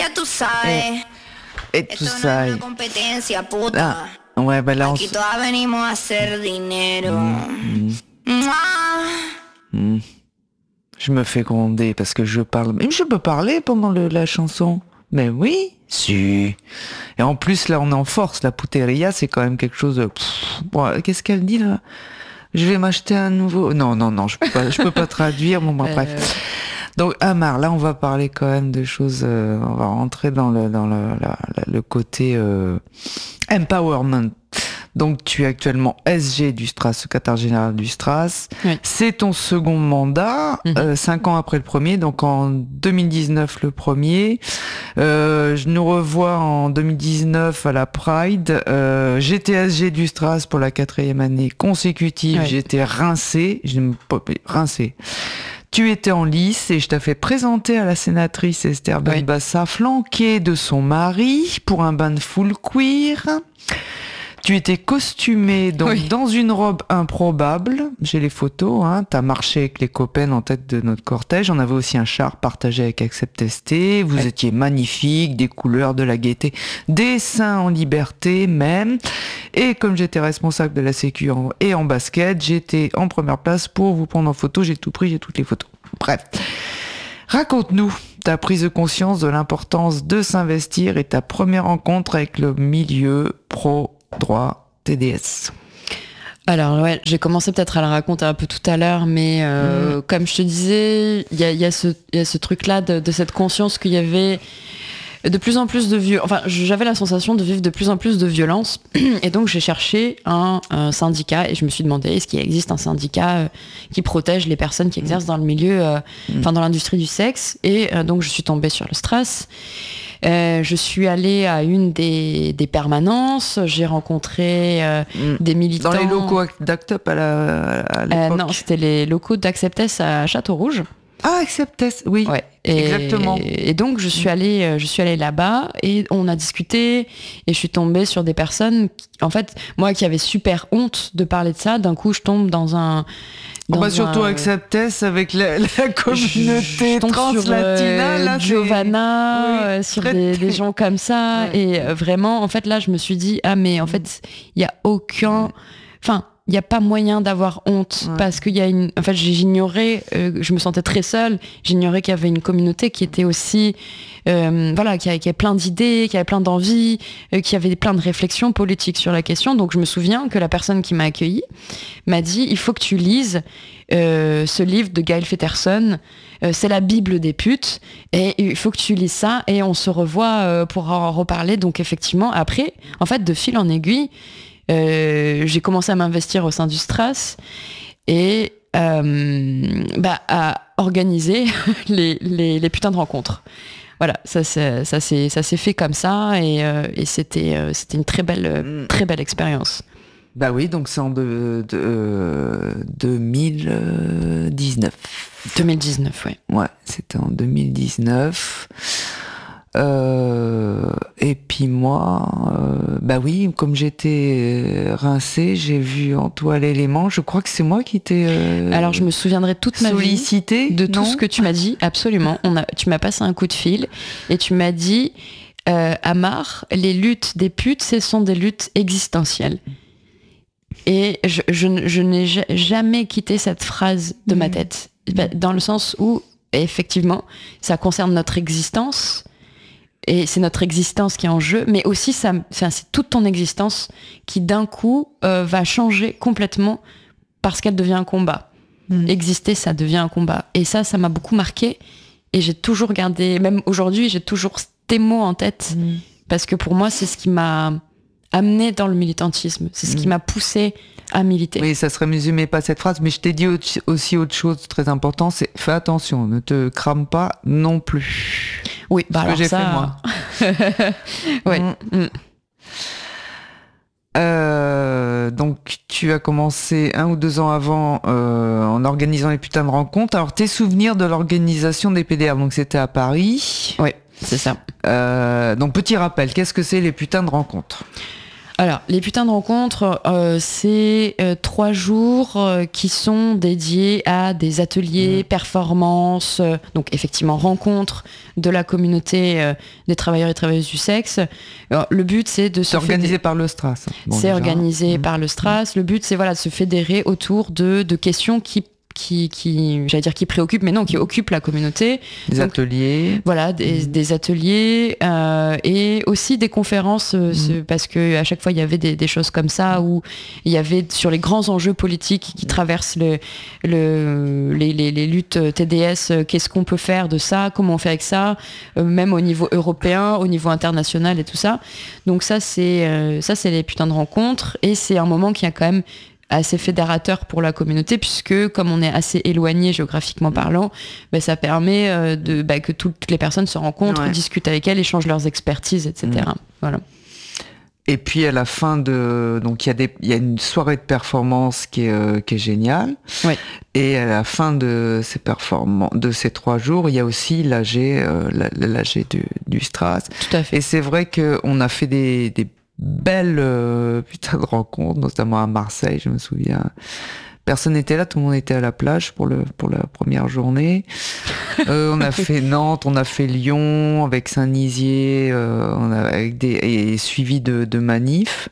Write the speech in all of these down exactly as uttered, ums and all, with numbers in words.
Ya tú sabes. Et tout ça. Et... Ah, ouais, bah là, on... Aquí todas venimos a hacer dinero. Mm. Mm. Je me fais gronder parce que je parle. Même je peux parler pendant le, la chanson. Mais oui, si. Et en plus, là, on est en force. La puteria, c'est quand même quelque chose de... Pff, bon, qu'est-ce qu'elle dit, là? Je vais m'acheter un nouveau... Non, non, non, je peux pas, je peux pas traduire. Bon, bah, bref. Euh... Donc, Amar, là, on va parler quand même de choses... Euh, on va rentrer dans le, dans le, la, le côté euh, empowerment. Donc, tu es actuellement S G du Stras, secrétaire général du Stras. Oui. C'est ton second mandat, mmh. euh, cinq ans après le premier, donc en deux mille dix-neuf le premier. Euh, je nous revois en deux mille dix-neuf à la Pride. Euh, j'étais S G du Stras pour la quatrième année consécutive. Oui. J'étais rincé, je n'aime pas rincé. Tu étais en lice et je t'ai fait présenter à la sénatrice Esther Benbassa, oui. flanquée de son mari pour un bain de full queer. Tu étais costumée donc oui. dans une robe improbable. J'ai les photos. Hein. T'as marché avec les copains en tête de notre cortège. On avait aussi un char partagé avec Accept S T. Vous ouais. étiez magnifique, des couleurs, de la gaieté, des seins en liberté même. Et comme j'étais responsable de la sécu en, et en basket, j'étais en première place pour vous prendre en photo. J'ai tout pris, j'ai toutes les photos. Bref. Raconte-nous ta prise de conscience de l'importance de s'investir et ta première rencontre avec le milieu pro droit T D S. Alors ouais, j'ai commencé peut-être à la raconter un peu tout à l'heure, mais euh, mmh. comme je te disais, il y a, y a ce, y a ce truc-là de, de cette conscience qu'il y avait de plus en plus de violence. Enfin, j'avais la sensation de vivre de plus en plus de violence, et donc j'ai cherché un, un syndicat et je me suis demandé est-ce qu'il existe un syndicat euh, qui protège les personnes qui exercent dans le milieu, euh, mmh. enfin dans l'industrie du sexe, et euh, donc je suis tombée sur le Stras. Euh, je suis allée à une des, des permanences, j'ai rencontré euh, mmh. des militants... Dans les locaux d'Act Up à, la, à l'époque euh, Non, c'était les locaux d'Accept S à Château-Rouge. Ah, Accept S, oui, ouais. Et, exactement. Et donc, je suis allée, je suis allée là-bas et on a discuté et je suis tombée sur des personnes, qui, en fait, moi qui avais super honte de parler de ça, d'un coup, je tombe dans un... Oh bah surtout un... Accept S avec la, la communauté translatina, euh, là, Giovanna, oui, euh, sur des, des gens comme ça, ouais. Et euh, vraiment, en fait, là, je me suis dit, ah mais en fait, il y a aucun, enfin, il y a pas moyen d'avoir honte ouais. parce qu'il y a une, en fait, j'ignorais, euh, je me sentais très seule, j'ignorais qu'il y avait une communauté qui était aussi, euh, voilà, qui avait, qui avait plein d'idées, qui avait plein d'envies, euh, qui avait plein de réflexions politiques sur la question. Donc je me souviens que la personne qui m'a accueillie m'a dit, il faut que tu lises euh, ce livre de Gaël Feterson, euh, c'est la Bible des putes, et il faut que tu lises ça, et on se revoit euh, pour en reparler. Donc effectivement, après, en fait, de fil en aiguille, Euh, j'ai commencé à m'investir au sein du Stras et euh, bah, à organiser les, les, les putains de rencontres. Voilà, ça, ça, ça, s'est, ça s'est fait comme ça et, euh, et c'était, euh, c'était une très belle, très belle expérience. Bah oui, donc c'est en de, de, euh, deux mille dix-neuf. deux mille dix-neuf, ouais. Ouais, c'était en deux mille dix-neuf. Euh, et puis moi, euh, bah oui, comme j'étais rincée, j'ai vu en toi l'élément. Je crois que c'est moi qui t'ai euh, alors je me souviendrai toute ma sollicité vie de non tout ce que tu m'as dit. Absolument. On a, tu m'as passé un coup de fil et tu m'as dit, euh, Amar, les luttes des putes, ce sont des luttes existentielles. Et je, je, je n'ai jamais quitté cette phrase de ma tête, dans le sens où effectivement, ça concerne notre existence. Et c'est notre existence qui est en jeu, mais aussi ça, enfin, c'est toute ton existence qui d'un coup euh, va changer complètement parce qu'elle devient un combat. Mmh. Exister, ça devient un combat. Et ça, ça m'a beaucoup marqué. Et j'ai toujours gardé, même aujourd'hui, j'ai toujours tes mots en tête. Mmh. Parce que pour moi, c'est ce qui m'a amené dans le militantisme. C'est ce mmh. qui m'a poussé à militer. Oui, ça se résumait pas cette phrase, mais je t'ai dit aussi autre chose très important, c'est fais attention, ne te crame pas non plus. Oui, bah ce alors que j'ai ça... fait moi. ouais. Mmh. Mmh. Euh, donc tu as commencé un ou deux ans avant euh, en organisant les putains de rencontres. Alors tes souvenirs de l'organisation des P D R, donc c'était à Paris. Oui, c'est ça. Euh, donc petit rappel, qu'est-ce que c'est les putains de rencontres ? Alors, les putains de rencontres, euh, c'est euh, trois jours euh, qui sont dédiés à des ateliers, mmh. performances, euh, donc effectivement rencontres de la communauté euh, des travailleurs et travailleuses du sexe. Alors, le but, c'est de se C'est organisé fédérer... par le Stras. Bon, c'est déjà. organisé mmh. par le Stras. Mmh. Le but, c'est voilà, de se fédérer autour de, de questions qui Qui, qui, j'allais dire qui préoccupe, mais non, qui occupe la communauté. Des Donc, ateliers. Voilà, des, mmh. des ateliers euh, et aussi des conférences, euh, mmh. parce que à chaque fois il y avait des, des choses comme ça où il y avait sur les grands enjeux politiques qui traversent le, le, les, les, les luttes T D S. Euh, qu'est-ce qu'on peut faire de ça, comment on fait avec ça, euh, même au niveau européen, au niveau international et tout ça. Donc ça c'est euh, ça c'est les putains de rencontres et c'est un moment qui a quand même assez fédérateur pour la communauté puisque comme on est assez éloigné géographiquement parlant, bah, ça permet euh, de, bah, que toutes les personnes se rencontrent, ouais. discutent avec elles, échangent leurs expertises, et cetera. Mmh. Voilà. Et puis à la fin de, donc il y a des, il y a une soirée de performance qui est, euh, qui est géniale. Ouais. Et à la fin de ces performances, de ces trois jours, il y a aussi l'A G, euh, l'A G du, du Stras. Tout à fait. Et c'est vrai qu'on a fait des, des belle euh, putain de rencontre, notamment à Marseille, je me souviens. Personne n'était là, tout le monde était à la plage pour le pour la première journée. Euh, on a fait Nantes, on a fait Lyon avec Saint-Nizier, euh, on a avec des et suivi de, de manifs.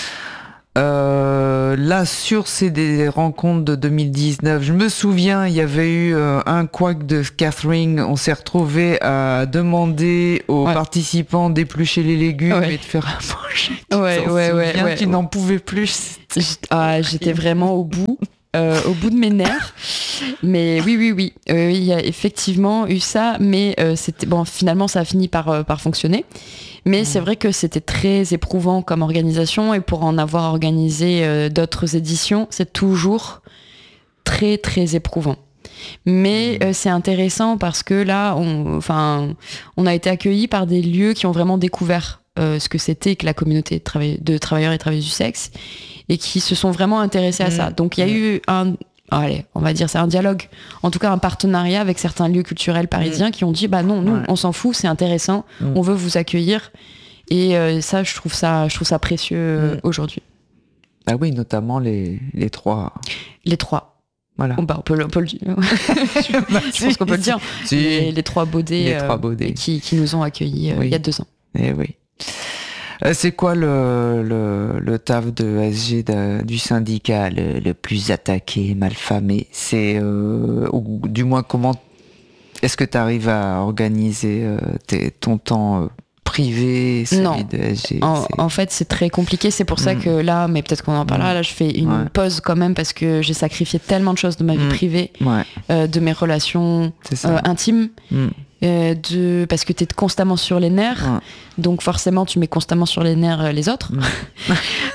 Euh, là, sur ces des rencontres de deux mille dix-neuf, je me souviens, il y avait eu euh, un couac de Catherine. On s'est retrouvé à demander aux ouais. participants d'éplucher les légumes ouais. et de faire un manger. Ouais, tu ouais, ouais, ouais. Qui ouais. n'en pouvaient plus. Ah, j'étais vraiment au bout. Euh, au bout de mes nerfs, mais oui, oui, oui, euh, il y a effectivement eu ça, mais euh, c'était bon. Finalement, ça a fini par euh, par fonctionner. Mais mmh. c'est vrai que c'était très éprouvant comme organisation et pour en avoir organisé euh, d'autres éditions, c'est toujours très très éprouvant. Mais euh, c'est intéressant parce que là, on, enfin, on a été accueillis par des lieux qui ont vraiment découvert euh, ce que c'était que la communauté de, trava- de travailleurs et travailleuses du sexe et qui se sont vraiment intéressés à mmh. ça. Donc il y a mmh. eu un, allez, on va dire c'est un dialogue, en tout cas un partenariat avec certains lieux culturels parisiens mmh. qui ont dit bah non, nous ouais. on s'en fout, c'est intéressant, mmh. on veut vous accueillir et euh, ça je trouve ça, je trouve ça précieux mmh. aujourd'hui. Bah oui, notamment les les trois. Les trois. Voilà. Bon, bah, on peut, on peut le dire. je, bah, je pense qu'on peut le dire. Si. Les, les trois Baudets, les trois Baudets. Euh, qui, qui nous ont accueillis euh, oui. il y a deux ans. Eh oui. Euh, c'est quoi le, le, le taf de S G de, du syndicat le, le plus attaqué, malfamé? C'est, euh, ou du moins, comment est-ce que tu arrives à organiser euh, tes, ton temps euh, privé, celui non. de S G? En, en fait, c'est très compliqué. C'est pour ça mmh. que là, mais peut-être qu'on en parlera, mmh. là, je fais une ouais. pause quand même parce que j'ai sacrifié tellement de choses de ma vie mmh. privée, ouais. euh, de mes relations euh, intimes. Mmh. Euh, de, parce que tu es constamment sur les nerfs, ouais. donc forcément tu mets constamment sur les nerfs euh, les autres. Ouais.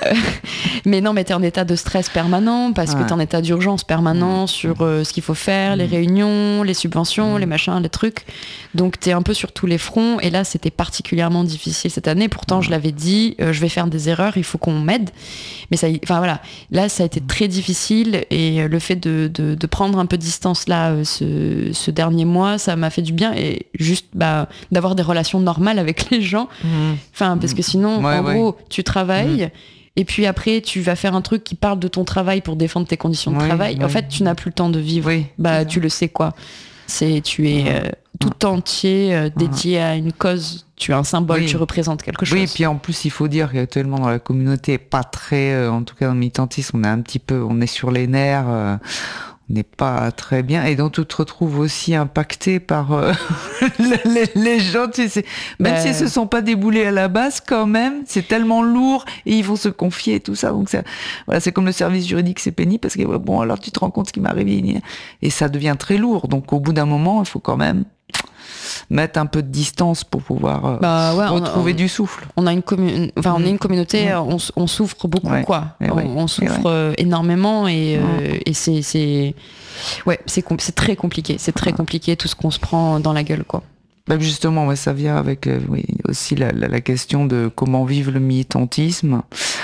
Mais non, mais tu es en état de stress permanent, parce ouais. que tu es en état d'urgence permanent ouais. sur euh, ce qu'il faut faire, mmh. les réunions, les subventions, mmh. les machins, les trucs. Donc tu es un peu sur tous les fronts, et là c'était particulièrement difficile cette année. Pourtant ouais. je l'avais dit, euh, je vais faire des erreurs, il faut qu'on m'aide. Mais ça, enfin voilà, là ça a été très difficile, et le fait de, de, de prendre un peu de distance là, ce, ce dernier mois, ça m'a fait du bien. Et juste bah, d'avoir des relations normales avec les gens, enfin mmh. parce que sinon ouais, en ouais. gros tu travailles mmh. et puis après tu vas faire un truc qui parle de ton travail pour défendre tes conditions de ouais, travail ouais. en fait tu n'as plus le temps de vivre, oui, bah tu le sais quoi, c'est tu es euh, tout entier euh, dédié à une cause, tu es un symbole, oui. tu représentes quelque chose. Oui, et puis en plus il faut dire qu'actuellement dans la communauté pas très, euh, en tout cas dans le militantisme, on est un petit peu, on est sur les nerfs, euh, on n'est pas très bien, et donc tu te retrouves aussi impacté par euh, les, les gens, tu sais, même bah... si ils se sont pas déboulés à la base, quand même, c'est tellement lourd, et ils vont se confier et tout ça, donc ça, voilà, c'est comme le service juridique, c'est pénible, parce que bon, alors tu te rends compte ce qui m'est arrivé, et ça devient très lourd, donc au bout d'un moment, il faut quand même mettre un peu de distance pour pouvoir euh, bah ouais, retrouver on, du souffle. On a une commun... enfin mmh. on est une communauté, mmh. on, on souffre beaucoup ouais. quoi. On, ouais. on souffre ouais. énormément et, mmh. euh, et c'est c'est ouais c'est com- c'est très compliqué, c'est très compliqué tout ce qu'on se prend dans la gueule quoi. Bah justement, ouais, ça vient avec euh, oui, aussi la, la, la question de comment vivre le militantisme.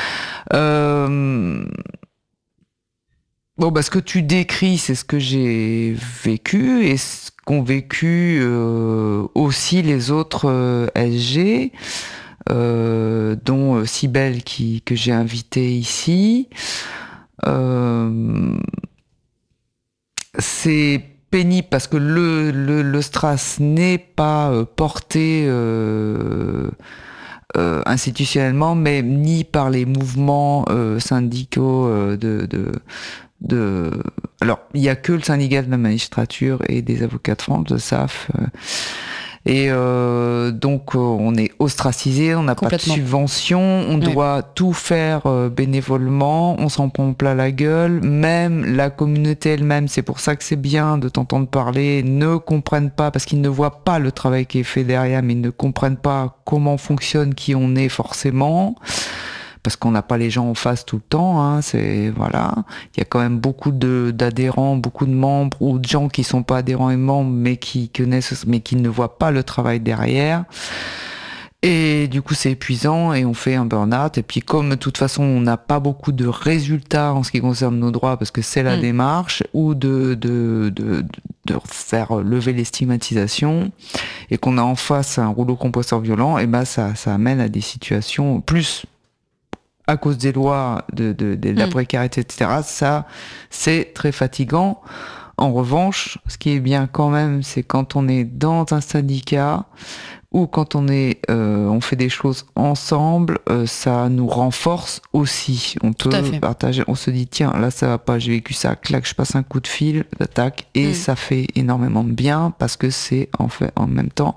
Euh... Bon, bah, ce que tu décris, c'est ce que j'ai vécu et ce qu'ont vécu euh, aussi les autres euh, S G. euh, dont euh, Cybèle qui, que j'ai invité ici. Euh, c'est pénible parce que le, le, le Stras n'est pas euh, porté euh, euh, institutionnellement, mais ni par les mouvements euh, syndicaux euh, de, de, de... Alors, il n'y a que le syndicat de la magistrature et des avocats de France, le S A F. Euh, Et euh, donc euh, on est ostracisé, on n'a pas de subvention, on oui. doit tout faire euh, bénévolement, on s'en prend plein la gueule, même la communauté elle-même, c'est pour ça que c'est bien de t'entendre parler, ne comprennent pas, parce qu'ils ne voient pas le travail qui est fait derrière, mais ils ne comprennent pas comment fonctionne qui on est forcément. Parce qu'on n'a pas les gens en face tout le temps, hein, c'est voilà. Il y a quand même beaucoup de d'adhérents, beaucoup de membres ou de gens qui sont pas adhérents et membres, mais qui connaissent, mais qui ne voient pas le travail derrière. Et du coup, c'est épuisant et on fait un burn-out. Et puis, comme de toute façon, on n'a pas beaucoup de résultats en ce qui concerne nos droits, parce que c'est la mmh. démarche, ou de de, de de faire lever les stigmatisations, et qu'on a en face un rouleau compresseur violent, et ben ça ça amène à des situations plus à cause des lois, de, de, de, de la précarité, et cetera. Ça, c'est très fatigant. En revanche, ce qui est bien quand même, c'est quand on est dans un syndicat ou quand on est, euh, on fait des choses ensemble, euh, ça nous renforce aussi. On peut partager. On se dit tiens, là ça va pas, j'ai vécu ça, clac, je passe un coup de fil, d'attaque, et mm. ça fait énormément de bien parce que c'est en fait en même temps.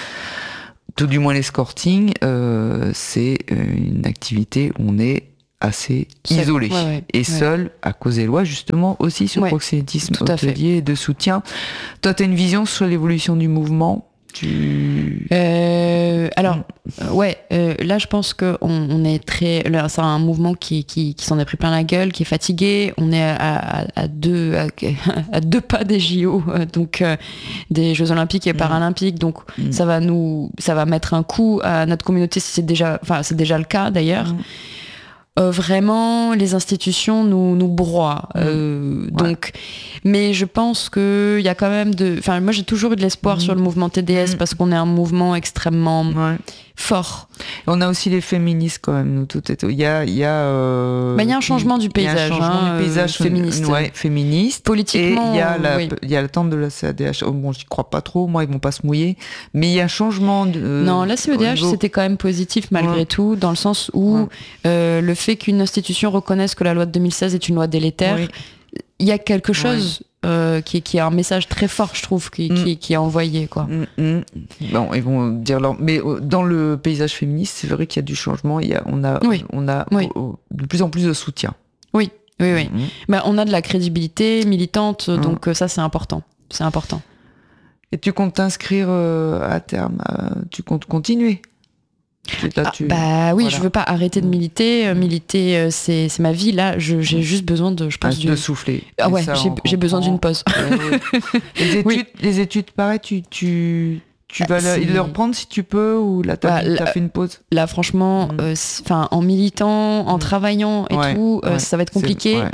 Tout du moins l'escorting, euh, c'est une activité où on est assez seul. isolé ouais, ouais, et ouais. seul à cause des lois justement aussi sur le ouais, proxénétisme hôtelier de soutien. Toi, tu as une vision sur l'évolution du mouvement? Tu... Euh, alors, mmh. ouais, euh, là je pense qu'on on est très... Là, c'est un mouvement qui, qui, qui s'en est pris plein la gueule, qui est fatigué. On est à, à, à, deux, à, à deux pas des J O, donc euh, des Jeux Olympiques et mmh. Paralympiques. Donc mmh. ça va nous, ça va mettre un coup à notre communauté, si c'est déjà, enfin c'est déjà le cas d'ailleurs. Mmh. Euh, vraiment, les institutions nous, nous broient. Euh, ouais. Donc, mais je pense qu'il y a quand même de... Enfin, moi, j'ai toujours eu de l'espoir mmh. sur le mouvement T D S mmh. parce qu'on est un mouvement extrêmement ouais. fort. On a aussi les féministes quand même, nous, tout est... Il y a... Il y a, euh... bah, il y a un changement du paysage. Il y a un changement hein, du paysage euh, féministe. Ouais, féministe. Politiquement, et il y a la, oui. il y a l'attente de la C A D H. Oh, bon, j'y crois pas trop, moi, ils vont pas se mouiller. Mais il y a un changement de... Euh, non, la C E D H, niveau... c'était quand même positif malgré ouais. tout, dans le sens où ouais. euh, le fait qu'une institution reconnaisse que la loi de deux mille seize est une loi délétère, oui. il y a quelque chose oui. euh, qui, qui est un message très fort, je trouve, qui, mm. qui, qui est envoyé, quoi. Mm, mm. Bon, ils vont dire leur... mais dans le paysage féministe, c'est vrai qu'il y a du changement. Il y a, on a, oui. on a oui. de plus en plus de soutien. Oui, oui, oui. Mm. Bah, on a de la crédibilité militante, mm. donc ça, c'est important. C'est important. Et tu comptes t'inscrire euh, à terme euh, Tu comptes continuer? Là, tu... ah, bah oui, voilà. Je veux pas arrêter de militer. Euh, militer, euh, c'est, c'est ma vie. Là, je, j'ai juste besoin de, je pense, ah, de souffler. Ah ouais, ça, j'ai, on, j'ai besoin on... d'une pause. Ouais, ouais. Les études, oui. les études, pareil, tu, tu, tu vas ah, le, le reprendre si tu peux, ou là, t'as, bah, t'as fait une pause. Là, franchement, enfin, mmh. euh, en militant, en mmh. travaillant et ouais, tout, euh, ouais, ça va être compliqué. Ouais.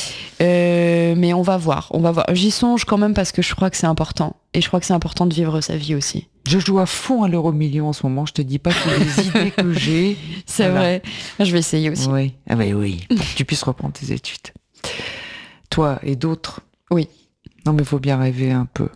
Euh, mais on va voir, on va voir. J'y songe quand même parce que je crois que c'est important. Et je crois que c'est important de vivre sa vie aussi. Je joue à fond à l'euro million en ce moment. Je te dis pas toutes les idées que j'ai. C'est voilà. vrai. Je vais essayer aussi. Oui, ah bah oui. Pour que tu puisses reprendre tes études. Toi et d'autres. Oui. Non mais faut bien rêver un peu.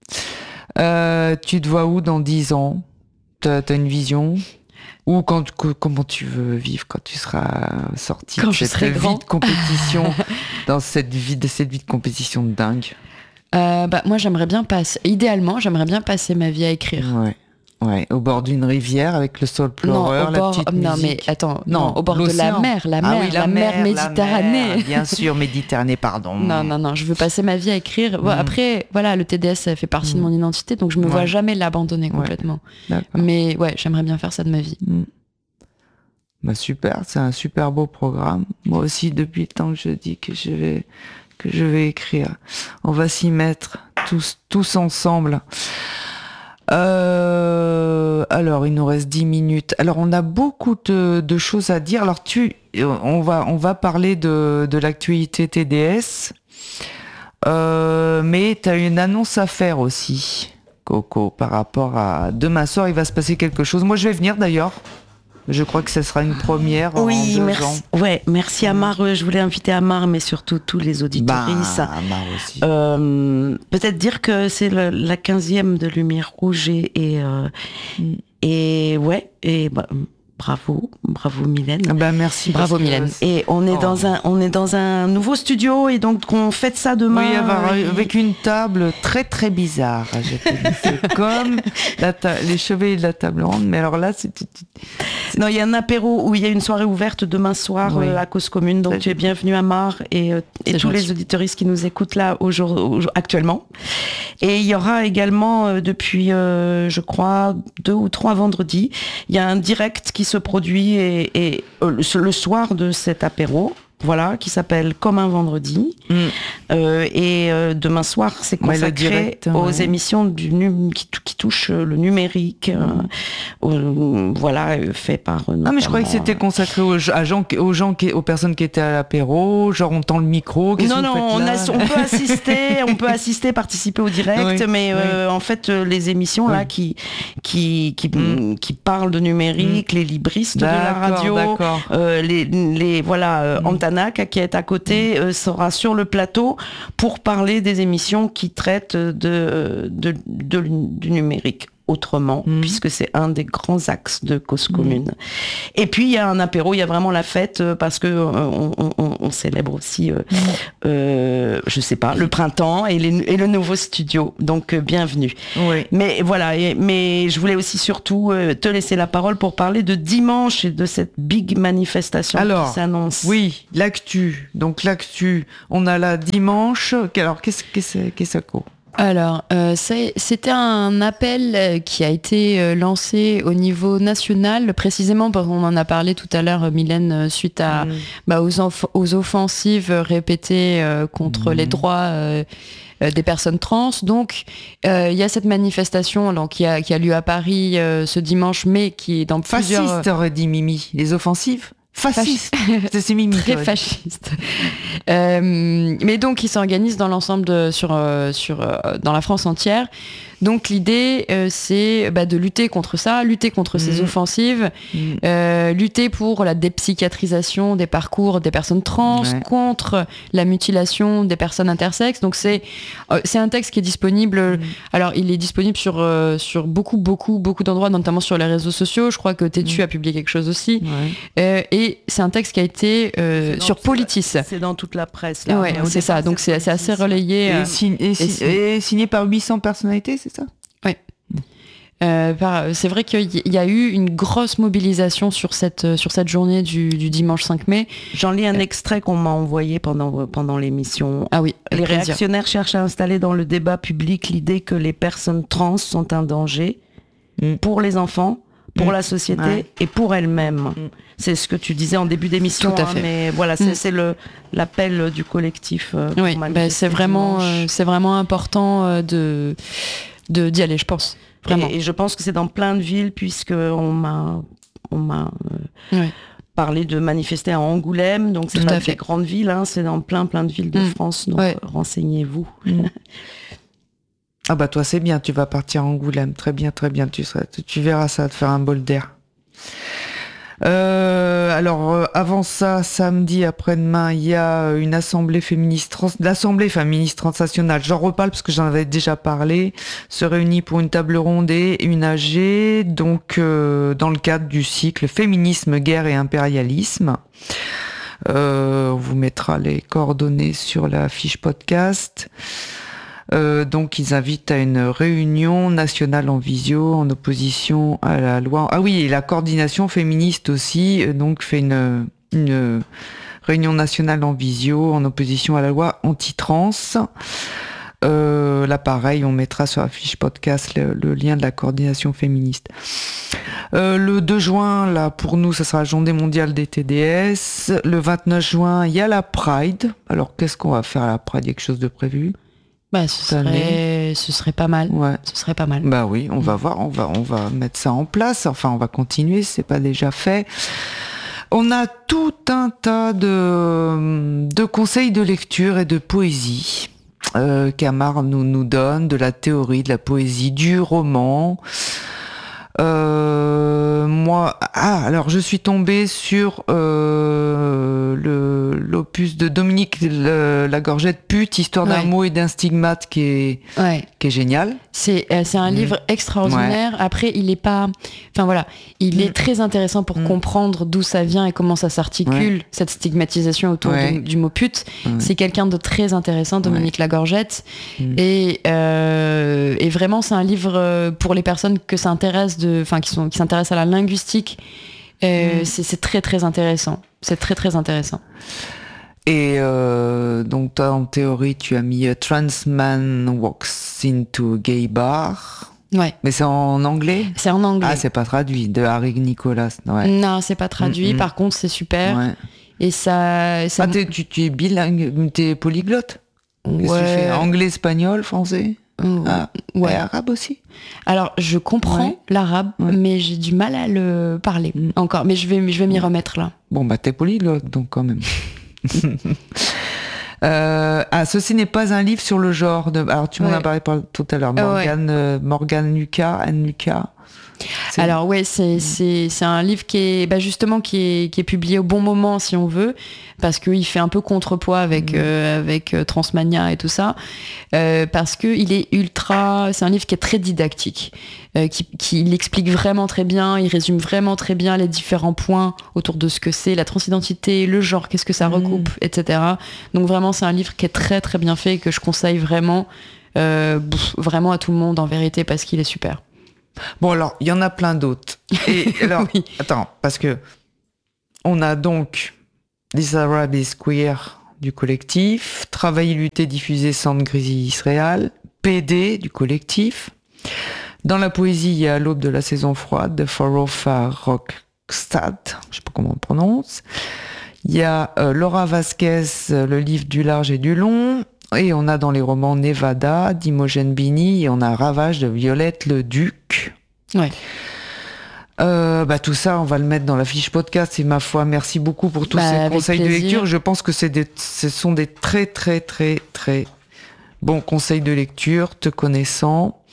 Euh, tu te vois où dans dix ans? T'as, t'as une vision? Ou quand, que, comment tu veux vivre quand tu seras sorti quand de je cette serai vie grand. de compétition, dans cette vie de cette vie de compétition de dingue? Euh, bah moi j'aimerais bien passer. Idéalement, j'aimerais bien passer ma vie à écrire. Ouais. Ouais, au bord d'une rivière avec le sol pleureur, la petite musique. Non, mais attends, non, non au bord l'océan. de la mer, la mer, ah oui, la, la mer, mer Méditerranée. La mer, bien sûr, Méditerranée, pardon. Non, non, non, je veux passer ma vie à écrire. Bon, mm. Après, voilà, le T D S, ça fait partie mm. de mon identité, donc je me ouais. vois jamais l'abandonner complètement. Ouais. Mais ouais, j'aimerais bien faire ça de ma vie. Mm. Bah super, c'est un super beau programme. Moi aussi, depuis le temps que je dis que je vais que je vais écrire. On va s'y mettre tous tous ensemble. Euh, alors, il nous reste dix minutes. Alors, on a beaucoup de, de choses à dire. Alors, tu, on va, on va parler de, de l'actualité T D S. Euh, mais tu as une annonce à faire aussi, Coco, par rapport à demain soir. Il va se passer quelque chose. Moi, je vais venir d'ailleurs. Je crois que ce sera une première Oui, en deux merci. ans. Ouais, merci Amar. Je voulais inviter Amar, mais surtout tous les auditoristes. Bah, Amar aussi. Euh, peut-être dire que c'est le, la quinzième de Lumière Rouge et et, euh, mm. et ouais et bah, bravo, bravo Mylène. Ben merci. Bravo Mylène. Et on est oh. dans un, on est dans un nouveau studio et donc on fête ça demain. Oui, avoir, et... avec une table très très bizarre. C'est comme la ta- les cheveux de la table ronde, mais alors là, c'est. c'est... Non, il y a un apéro où il y a une soirée ouverte demain soir oui. euh, à Cause Commune. Donc c'est tu es bienvenue à Mar et, euh, et tous gentil. Les auditeuristes qui nous écoutent là au jour, au jour, actuellement. Et il y aura également euh, depuis, euh, je crois, deux ou trois vendredis, il y a un direct qui se produit et, et euh, le, le soir de cet apéro, voilà, qui s'appelle Comme un vendredi. Mm. Euh, et euh, demain soir, c'est consacré ouais, direct, aux ouais. émissions du num- qui, qui touchent le numérique, mm. euh, euh, voilà, fait par. Ah mais je croyais que c'était consacré aux, à gens, aux gens, qui, aux personnes qui étaient à l'apéro, genre on tend le micro. Non non, on, a, on peut assister, on peut assister, participer au direct, oui, mais euh, oui. en fait les émissions oui. là qui qui qui, mm. qui parlent de numérique, mm. les libristes d'accord, de la radio, euh, les les voilà euh, mm. qui est à côté euh, sera sur le plateau pour parler des émissions qui traitent de, de, de, de du numérique autrement, mmh. puisque c'est un des grands axes de Cause Commune. Mmh. Et puis il y a un apéro, il y a vraiment la fête euh, parce que euh, on, on, on célèbre aussi, euh, mmh. euh, je sais pas, le printemps et, les, et le nouveau studio. Donc euh, bienvenue. Oui. Mais voilà, et, mais je voulais aussi surtout euh, te laisser la parole pour parler de dimanche et de cette big manifestation alors, qui s'annonce. Oui, l'actu. Donc l'actu, on a là dimanche. Alors qu'est-ce que c'est, qu'est-ce que c'est Alors, euh, c'est, c'était un appel qui a été euh, lancé au niveau national, précisément parce qu'on en a parlé tout à l'heure, Mylène, suite à, mmh. bah, aux, enf- aux offensives répétées euh, contre mmh. les droits euh, euh, des personnes trans. Donc, il euh, y a cette manifestation donc, qui, a, qui a lieu à Paris euh, ce dimanche, mais qui est dans plusieurs... Fasciste, aurait dit Mimi. Les offensives Fasciste, c'est Mimi. Très fasciste. euh, mais donc, ils s'organisent dans l'ensemble de, sur, euh, sur, euh, dans la France entière. Donc, l'idée, euh, c'est bah, de lutter contre ça, lutter contre mmh. ces offensives, mmh. euh, lutter pour la dépsychiatrisation des parcours des personnes trans, ouais. contre la mutilation des personnes intersexes. Donc, c'est, euh, c'est un texte qui est disponible. Mmh. Alors, il est disponible sur, euh, sur beaucoup, beaucoup, beaucoup d'endroits, notamment sur les réseaux sociaux. Je crois que Tétu mmh. a publié quelque chose aussi. Ouais. Euh, et c'est un texte qui a été euh, sur Politis. La, c'est dans toute la presse. Là. Ouais, c'est ça. Donc, c'est, c'est assez relayé. Et, euh, si, et, si, et, si, et signé par huit cents personnalités, c'est ça ? Oui. Euh, par, c'est vrai qu'il y a eu une grosse mobilisation sur cette, sur cette journée du, du dimanche cinq mai. J'en lis un extrait qu'on m'a envoyé pendant, pendant l'émission. Ah oui. Les réactionnaires cherchent à installer dans le débat public l'idée que les personnes trans sont un danger mm. pour les enfants, pour mmh. la société ouais. et pour elles-mêmes. Mmh. C'est ce que tu disais en début d'émission. Tout à fait. Hein, mais voilà, c'est, mmh. c'est le, l'appel du collectif. Euh, oui, bah, c'est, vraiment, euh, c'est vraiment important euh, de, de, d'y aller, je pense. Vraiment. Et, et je pense que c'est dans plein de villes, puisqu'on m'a, on m'a euh, ouais. parlé de manifester à Angoulême, donc c'est Tout pas des grandes villes, hein, c'est dans plein, plein de villes de mmh. France, donc ouais. renseignez-vous. Mmh. Ah bah toi c'est bien, tu vas partir à Angoulême, très bien, très bien, tu seras, tu verras ça, te faire un bol d'air. Euh, alors euh, avant ça, samedi après-demain, il y a une assemblée féministe, trans, l'assemblée féministe transnationale. J'en reparle parce que j'en avais déjà parlé. Se réunit pour une table ronde et une A G, donc euh, dans le cadre du cycle féminisme, guerre et impérialisme. Euh, on vous mettra les coordonnées sur la fiche podcast. Euh, donc ils invitent à une réunion nationale en visio en opposition à la loi. Ah oui, et la coordination féministe aussi, euh, donc fait une, une réunion nationale en visio en opposition à la loi anti-trans. Euh, là pareil, on mettra sur la fiche podcast le, le lien de la coordination féministe. Euh, le deux juin, là pour nous, ça sera la journée mondiale des T D S. Le vingt-neuf juin, il y a la Pride. Alors qu'est-ce qu'on va faire à la Pride? Il y a quelque chose de prévu? Bah, ce serait, ce serait pas mal. Ouais. Ce serait pas mal. Bah oui, on mmh. va voir, on va, on va mettre ça en place. Enfin, on va continuer, c'est pas déjà fait. On a tout un tas de, de conseils de lecture et de poésie euh, qu'Amar nous, nous donne, de la théorie, de la poésie, du roman. Euh, moi, Ah, alors je suis tombée sur euh, le, l'opus de Dominique le, Lagorgette, Pute, histoire d'un ouais. mot et d'un stigmate qui est, ouais. qui est génial. C'est, euh, c'est un mmh. livre extraordinaire. Ouais. Après, il est pas... Enfin voilà, il mmh. est très intéressant pour mmh. comprendre d'où ça vient et comment ça s'articule, ouais. cette stigmatisation autour ouais. du, du mot pute. Ouais. C'est quelqu'un de très intéressant, Dominique ouais. Lagorgette. Mmh. Et, euh, et vraiment, c'est un livre pour les personnes que ça intéresse de, enfin, qui, sont, qui s'intéressent à la linguistique. Euh, mmh. c'est, c'est très très intéressant. C'est très très intéressant. Et euh, donc toi, en théorie, tu as mis A Trans Man Walks into a Gay Bar. Ouais. Mais c'est en anglais ? C'est en anglais. Ah, c'est pas traduit, de Harry Nicolas. Ouais. Non, c'est pas traduit. Mmh. Par contre, c'est super. Ouais. Et ça... ça... Ah, t'es, tu, tu es bilingue, t'es polyglotte ? Qu'est-ce ouais. que tu fais ? Anglais, espagnol, français ? Mmh. Ah, ouais. Et arabe aussi ? Alors, je comprends ouais. l'arabe, ouais. mais j'ai du mal à le parler mmh. encore. Mais je vais, je vais m'y remettre là. Bon, bah t'es polyglotte, donc quand même. euh, ah, ceci n'est pas un livre sur le genre. De... Alors, tu m'en ouais. as parlé tout à l'heure. Morgane, ouais. euh, Morgane Lucas, Anne Lucas. C'est... Alors ouais, c'est, c'est, c'est un livre qui est bah justement qui est, qui est publié au bon moment si on veut, parce qu'il fait un peu contrepoids avec, mmh. euh, avec euh, Transmania et tout ça, euh, parce qu'il est ultra... C'est un livre qui est très didactique, euh, qui, qui il explique vraiment très bien, il résume vraiment très bien les différents points autour de ce que c'est la transidentité, le genre, qu'est-ce que ça mmh. recoupe, et cetera. Donc vraiment, c'est un livre qui est très très bien fait et que je conseille vraiment, euh, vraiment à tout le monde en vérité, parce qu'il est super. Bon, alors, il y en a plein d'autres. Et alors, oui. attends, parce que on a donc This Arab is Queer du collectif, Travailler, lutter, diffuser, Centre Grisi Israël, P D du collectif. Dans la poésie, il y a L'aube de la saison froide de Farofa Rockstad, je sais pas comment on prononce. Il y a euh, Laura Vasquez, Le livre du large et du long. Et on a dans les romans Nevada d'Imogen Bini et on a Ravage de Violette Le Duc. Ouais. Euh, bah tout ça, on va le mettre dans la fiche podcast. Et ma foi, merci beaucoup pour tous bah, ces conseils plaisir. de lecture. Je pense que c'est des, ce sont des très très très très bons conseils de lecture, te connaissant.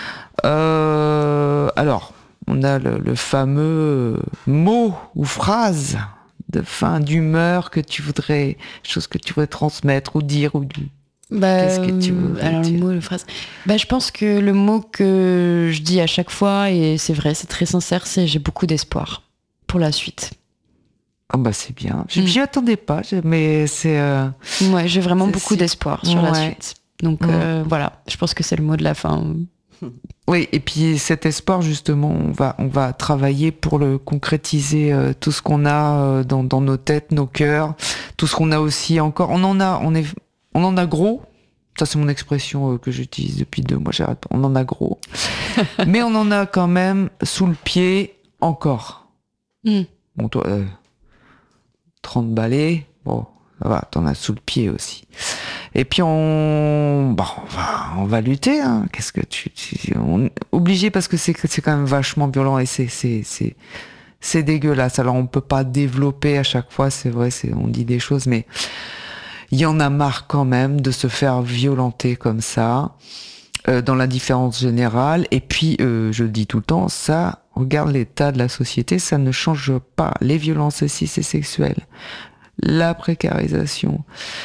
Euh, alors, on a le, le fameux mot ou phrase de fin d'humeur que tu voudrais, chose que tu voudrais transmettre ou dire ou Bah, Qu'est-ce que tu veux alors dire? Le mot, la phrase. Bah, je pense que le mot que je dis à chaque fois, et c'est vrai, c'est très sincère, c'est j'ai beaucoup d'espoir pour la suite. Ah bah c'est bien. Je m'y mm. attendais pas, mais c'est. Euh... Ouais, j'ai vraiment beaucoup si... d'espoir sur ouais. la suite. Donc mm. euh, voilà, je pense que c'est le mot de la fin. Oui, et puis cet espoir justement, on va on va travailler pour le concrétiser, euh, tout ce qu'on a euh, dans dans nos têtes, nos cœurs, tout ce qu'on a aussi encore. On en a, on est. On en a gros, ça c'est mon expression que j'utilise depuis deux mois, j'arrête pas, on en a gros, mais on en a quand même sous le pied encore. Mm. Bon, toi, euh, trente balais, bon, ça va, t'en as sous le pied aussi. Et puis on, bon, on va, on va lutter, hein. Qu'est-ce que tu, tu on, obligé parce que c'est, c'est quand même vachement violent et c'est, c'est, c'est, c'est dégueulasse. Alors on peut pas développer à chaque fois, c'est vrai, c'est, on dit des choses, mais il y en a marre quand même de se faire violenter comme ça, euh, dans l'indifférence générale. Et puis, euh, je le dis tout le temps, ça, regarde l'état de la société, ça ne change pas. Les violences cis et sexuelles, la précarisation,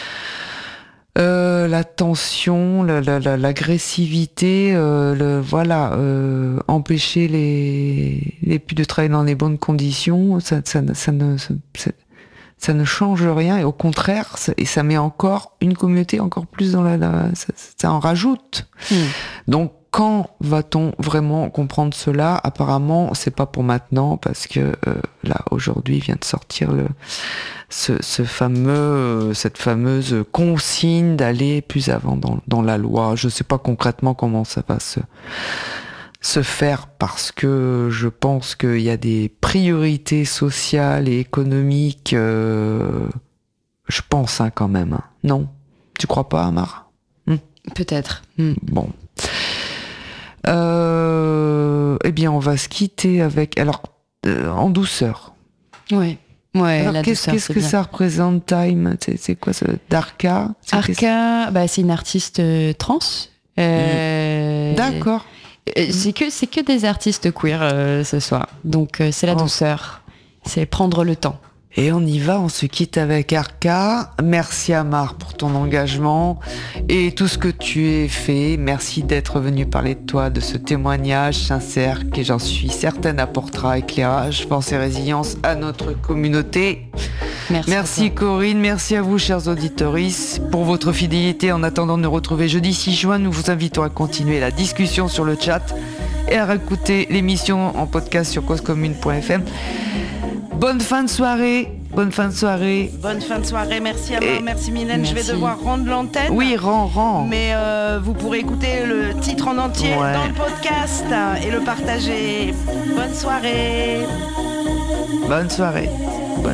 euh, la tension, la, la, la, l'agressivité, euh, le, voilà, euh, empêcher les, les plus de travailler dans les bonnes conditions, ça, ça, ça ne... Ça, ça ne change rien et au contraire, ça, et ça met encore une communauté encore plus dans la... la ça, ça en rajoute. Mmh. Donc, quand va-t-on vraiment comprendre cela ? Apparemment, c'est pas pour maintenant parce que euh, là, aujourd'hui, vient de sortir le, ce, ce fameux, cette fameuse consigne d'aller plus avant dans, dans la loi. Je sais pas concrètement comment ça va se... se faire parce que je pense qu'il y a des priorités sociales et économiques, euh, je pense hein, quand même. Hein. Non, tu crois pas, Amar ? hmm. Peut-être. Hmm. Bon. Euh, eh bien, on va se quitter avec... Alors, euh, en douceur. Oui. Ouais, alors, la qu'est-ce, douceur, qu'est-ce c'est que bien. Ça représente, Time ? C'est, c'est quoi ça ? Darka ? C'est Arca, bah, c'est une artiste euh, trans. Euh, D'accord. C'est que, c'est que des artistes queer euh, ce soir. Donc euh, c'est la oh. douceur. C'est prendre le temps. Et on y va, on se quitte avec Arca. Merci Amar pour ton engagement et tout ce que tu as fait. Merci d'être venu parler de toi, de ce témoignage sincère qui, j'en suis certaine, apportera éclairage, force et résilience à notre communauté. Merci, merci Corinne, merci à vous chers auditeurs pour votre fidélité. En attendant de nous retrouver jeudi six juin, nous vous invitons à continuer la discussion sur le chat et à réécouter l'émission en podcast sur cause commune point f m. Bonne fin de soirée, bonne fin de soirée. Bonne fin de soirée, merci Amar, et merci Mylène, merci. Je vais devoir rendre l'antenne. Oui, rends, rends. Mais euh, vous pourrez écouter le titre en entier ouais. dans le podcast et le partager. Bonne soirée. Bonne soirée.